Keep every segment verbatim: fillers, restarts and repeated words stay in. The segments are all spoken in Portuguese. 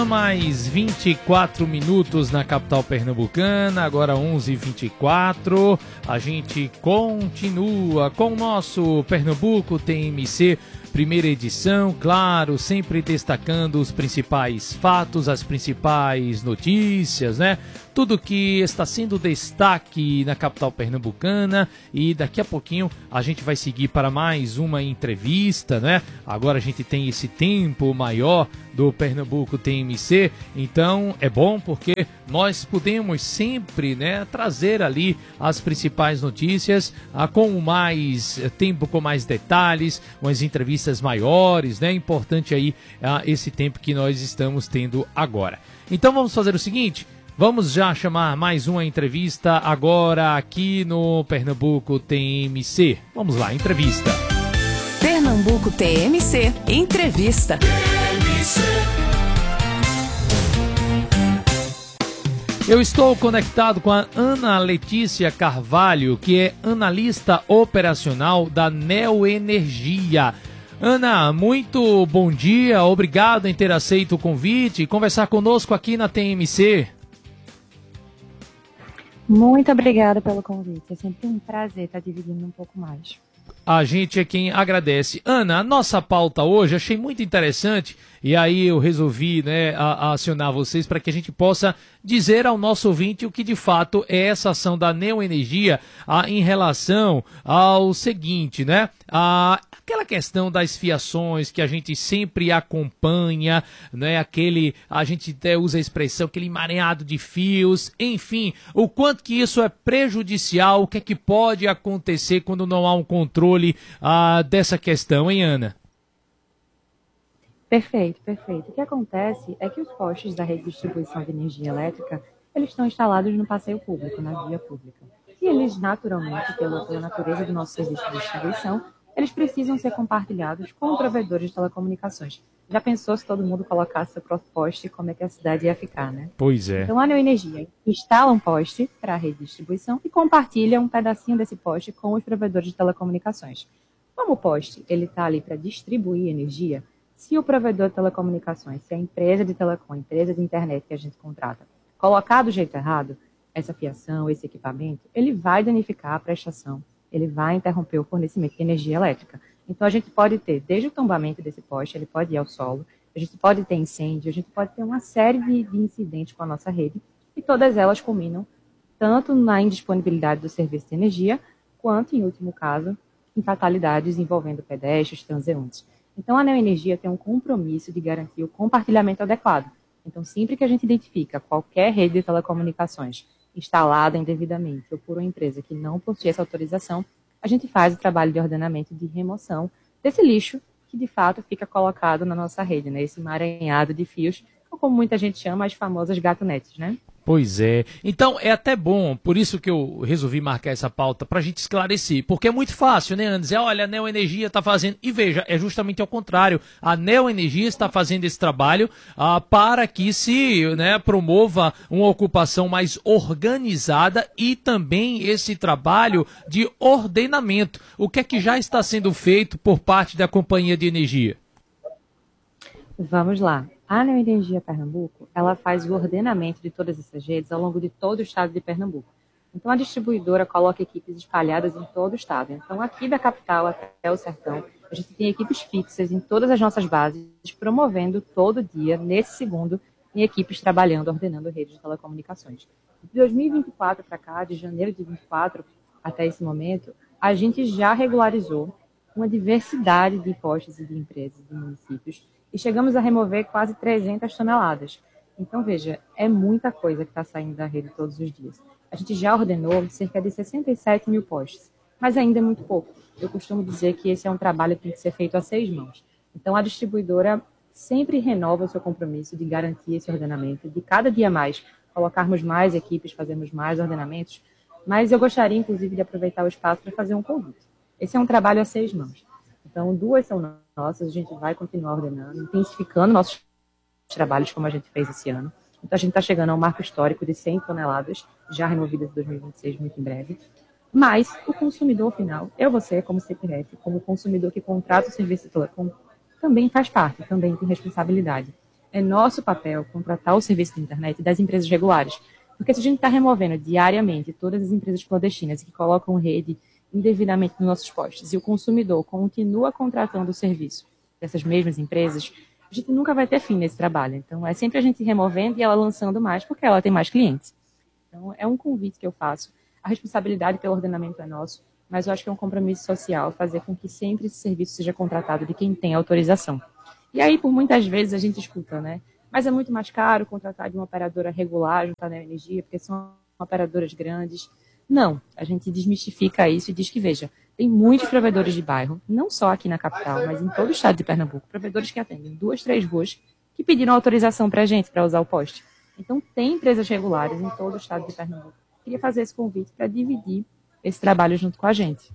manhã, mais vinte e quatro minutos na capital pernambucana, agora onze e vinte e quatro. A gente continua com o nosso Pernambuco T M C, primeira edição, claro, sempre destacando os principais fatos, as principais notícias, né? Tudo que está sendo destaque na capital pernambucana, e daqui a pouquinho a gente vai seguir para mais uma entrevista, né? Agora a gente tem esse tempo maior do Pernambuco T M C, então é bom porque nós podemos sempre, né, trazer ali as principais notícias ah, com mais tempo, com mais detalhes, com as entrevistas maiores, né? Importante aí ah, esse tempo que nós estamos tendo agora. Então vamos fazer o seguinte, vamos já chamar mais uma entrevista agora aqui no Pernambuco T M C. Vamos lá, entrevista. Pernambuco T M C, entrevista. Eu estou conectado com a Ana Letícia Carvalho, que é analista operacional da Neoenergia. Ana, muito bom dia, obrigado em ter aceito o convite e conversar conosco aqui na T M C. Muito obrigada pelo convite, é sempre um prazer estar dividindo um pouco mais. A gente é quem agradece. Ana, a nossa pauta hoje achei muito interessante e aí eu resolvi, né, a, a acionar vocês para que a gente possa dizer ao nosso ouvinte o que de fato é essa ação da Neoenergia a, em relação ao seguinte, né? A, aquela questão das fiações que a gente sempre acompanha, né? Aquele, a gente até usa a expressão, aquele emaranhado de fios, enfim, o quanto que isso é prejudicial, o que é que pode acontecer quando não há um controle ah, dessa questão, hein, Ana? Perfeito, perfeito. O que acontece é que os postes da rede de distribuição de energia elétrica, eles estão instalados no passeio público, na via pública. E eles, naturalmente, pela, pela natureza do nosso serviço de distribuição, eles precisam ser compartilhados com provedores de telecomunicações. Já pensou se todo mundo colocasse seu próprio poste, como é que a cidade ia ficar, né? Pois é. Então a Neoenergia instala um poste para a rede de distribuição e compartilha um pedacinho desse poste com os provedores de telecomunicações. Como o poste ele está ali para distribuir energia, se o provedor de telecomunicações, se a empresa de telecom, a empresa de internet que a gente contrata, colocar do jeito errado essa fiação, esse equipamento, ele vai danificar a prestação, ele vai interromper o fornecimento de energia elétrica. Então a gente pode ter, desde o tombamento desse poste, ele pode ir ao solo, a gente pode ter incêndio, a gente pode ter uma série de, de incidentes com a nossa rede, e todas elas culminam tanto na indisponibilidade do serviço de energia, quanto, em último caso, em fatalidades envolvendo pedestres, transeuntes. Então, a Neoenergia tem um compromisso de garantir o compartilhamento adequado. Então, sempre que a gente identifica qualquer rede de telecomunicações instalada indevidamente ou por uma empresa que não possui essa autorização, a gente faz o trabalho de ordenamento de remoção desse lixo que, de fato, fica colocado na nossa rede, né? Esse emaranhado de fios, ou como muita gente chama, as famosas gatonetes, né? Pois é. Então é até bom, por isso que eu resolvi marcar essa pauta, para a gente esclarecer, porque é muito fácil, né, Ana, dizer, olha, a Neoenergia está fazendo, e veja, é justamente ao contrário, a Neoenergia está fazendo esse trabalho ah, para que se, né, promova uma ocupação mais organizada e também esse trabalho de ordenamento. O que é que já está sendo feito por parte da Companhia de Energia? Vamos lá. A Neoenergia Pernambuco, ela faz o ordenamento de todas essas redes ao longo de todo o estado de Pernambuco. Então, a distribuidora coloca equipes espalhadas em todo o estado. Então, aqui da capital até o sertão, a gente tem equipes fixas em todas as nossas bases, promovendo todo dia, nesse segundo, em equipes trabalhando, ordenando redes de telecomunicações. De dois mil e vinte e quatro para cá, de janeiro de vinte e quatro até esse momento, a gente já regularizou uma diversidade de postes e de empresas e de municípios, e chegamos a remover quase trezentas toneladas. Então, veja, é muita coisa que está saindo da rede todos os dias. A gente já ordenou cerca de sessenta e sete mil postes, mas ainda é muito pouco. Eu costumo dizer que esse é um trabalho que tem que ser feito a seis mãos. Então, a distribuidora sempre renova o seu compromisso de garantir esse ordenamento, de cada dia mais colocarmos mais equipes, fazermos mais ordenamentos, mas eu gostaria, inclusive, de aproveitar o espaço para fazer um convite. Esse é um trabalho a seis mãos. Então, duas são nossas, a gente vai continuar ordenando, intensificando nossos trabalhos, como a gente fez esse ano. Então, a gente está chegando a um marco histórico de cem toneladas, já removidas em dois mil e vinte e seis, muito em breve. Mas o consumidor final, eu, você, como C P F, como consumidor que contrata o serviço de telecom, também faz parte, também tem responsabilidade. é nosso papel contratar o serviço de internet das empresas regulares. Porque se a gente está removendo diariamente todas as empresas clandestinas que colocam rede indevidamente nos nossos postos e o consumidor continua contratando o serviço dessas mesmas empresas, a gente nunca vai ter fim nesse trabalho. Então, é sempre a gente removendo e ela lançando mais porque ela tem mais clientes. Então, é um convite que eu faço. A responsabilidade pelo ordenamento é nosso, mas eu acho que é um compromisso social fazer com que sempre esse serviço seja contratado de quem tem autorização. E aí, por muitas vezes, a gente escuta, né? Mas é muito mais caro contratar de uma operadora regular, juntar na energia, porque são operadoras grandes. Não, a gente desmistifica isso e diz que, veja, tem muitos provedores de bairro, não só aqui na capital, mas em todo o estado de Pernambuco, provedores que atendem duas, três ruas, que pediram autorização para a gente para usar o poste. Então, tem empresas regulares em todo o estado de Pernambuco. Queria fazer esse convite para dividir esse trabalho junto com a gente.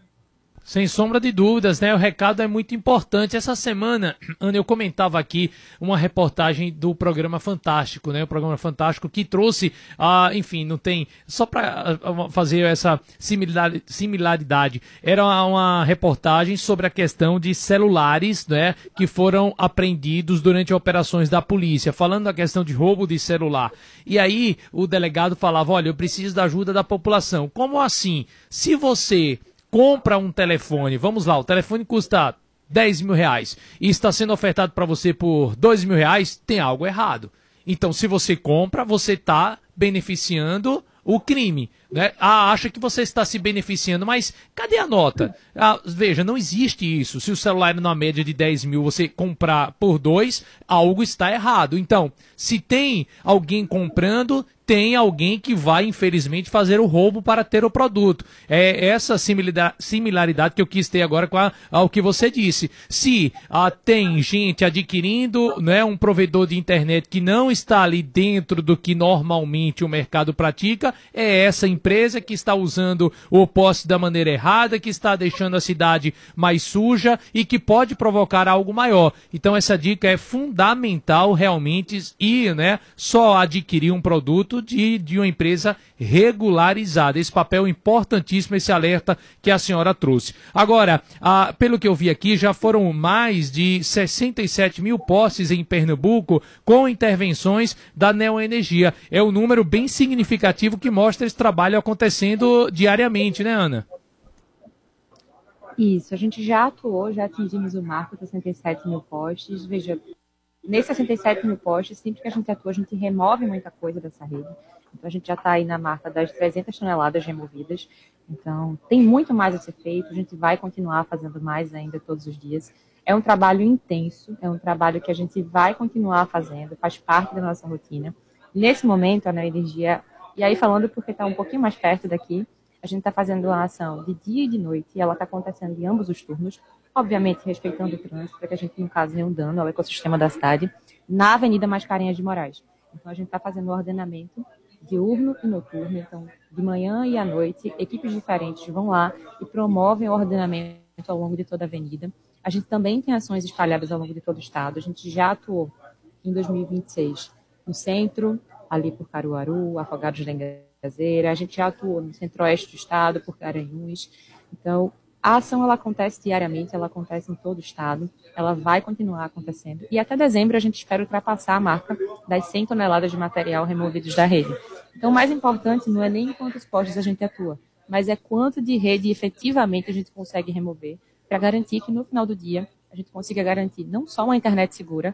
Sem sombra de dúvidas, né? O recado é muito importante. Essa semana, Ana, eu comentava aqui uma reportagem do programa Fantástico, né? O programa Fantástico que trouxe, ah, enfim, não tem... Só para fazer essa similaridade, similaridade, era uma, uma reportagem sobre a questão de celulares, né? Que foram apreendidos durante operações da polícia, falando da questão de roubo de celular. E aí, o delegado falava, olha, eu preciso da ajuda da população. Como assim? Se você... compra um telefone, vamos lá, o telefone custa dez mil reais e está sendo ofertado para você por dois mil reais, tem algo errado. Então, se você compra, você está beneficiando o crime, né? Ah, acha que você está se beneficiando, mas cadê a nota? Ah, veja, não existe isso. Se o celular é numa média de dez mil, você comprar por dois, algo está errado. Então, se tem alguém comprando, tem alguém que vai, infelizmente, fazer o roubo para ter o produto. É essa similaridade que eu quis ter agora com a, ao que você disse. Se ah, tem gente adquirindo, né, um provedor de internet que não está ali dentro do que normalmente o mercado pratica, é essa empresa que está usando o poste da maneira errada, que está deixando a cidade mais suja e que pode provocar algo maior. Então essa dica é fundamental realmente ir, né, só adquirir um produto De, de uma empresa regularizada. Esse papel importantíssimo, esse alerta que a senhora trouxe. Agora, ah, pelo que eu vi aqui, já foram mais de sessenta e sete mil postes em Pernambuco com intervenções da Neoenergia. É um número bem significativo que mostra esse trabalho acontecendo diariamente, né, Ana? Isso, a gente já atuou, já atingimos o marco de sessenta e sete mil postes. Veja, nesses sessenta e sete mil postes, sempre que a gente atua, a gente remove muita coisa dessa rede. Então, a gente já está aí na marca das trezentas toneladas removidas. Então, tem muito mais a ser feito. A gente vai continuar fazendo mais ainda todos os dias. É um trabalho intenso, é um trabalho que a gente vai continuar fazendo, faz parte da nossa rotina. Nesse momento, a Neoenergia, e aí falando porque está um pouquinho mais perto daqui, a gente está fazendo uma ação de dia e de noite, e ela está acontecendo em ambos os turnos, obviamente respeitando o trânsito, para que a gente não cause nenhum dano ao ecossistema da cidade, na Avenida Mascarenhas de Moraes. Então, a gente está fazendo o ordenamento diurno e noturno, então, de manhã e à noite, equipes diferentes vão lá e promovem o ordenamento ao longo de toda a avenida. A gente também tem ações espalhadas ao longo de todo o estado. A gente já atuou em dois mil e vinte e seis no centro, ali por Caruaru, Afogados da Engazeira. A gente já atuou no centro-oeste do estado, por Garanhuns. Então, a ação ela acontece diariamente, ela acontece em todo o estado, ela vai continuar acontecendo. E até dezembro a gente espera ultrapassar a marca das cem toneladas de material removidos da rede. Então, o mais importante não é nem quantos postes a gente atua, mas é quanto de rede efetivamente a gente consegue remover, para garantir que no final do dia a gente consiga garantir não só uma internet segura.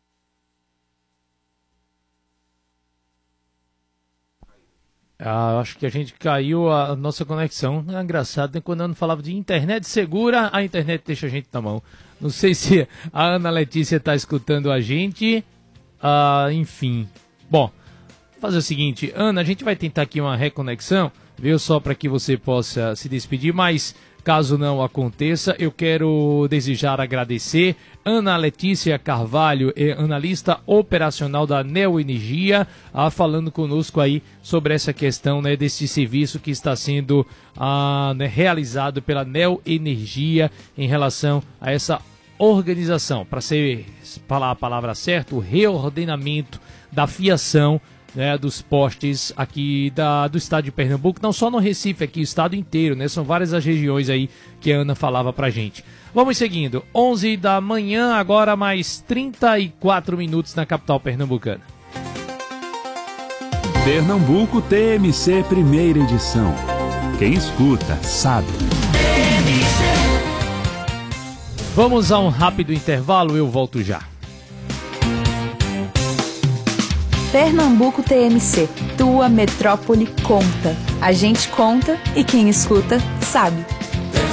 Ah, acho que a gente caiu a nossa conexão. É engraçado, né? Quando a Ana falava de internet segura, a internet deixa a gente na mão. Não sei se a Ana Letícia está escutando a gente. Ah, enfim. Bom, vou fazer o seguinte, Ana, a gente vai tentar aqui uma reconexão, viu? Só para que você possa se despedir, mas caso não aconteça, eu quero desejar agradecer Ana Letícia Carvalho, é analista operacional da Neoenergia, ah, falando conosco aí sobre essa questão, né, desse serviço que está sendo ah, né, realizado pela Neoenergia em relação a essa organização, para ser falar a palavra certa, o reordenamento da fiação né, dos postes aqui da, do estado de Pernambuco, não só no Recife, aqui o estado inteiro, né? São várias as regiões aí que a Ana falava pra gente. Vamos seguindo, onze da manhã, agora mais trinta e quatro minutos na capital pernambucana. Pernambuco T M C primeira edição. Quem escuta, sabe. Vamos a um rápido intervalo, eu volto já. Pernambuco T M C, tua metrópole conta. A gente conta e quem escuta sabe.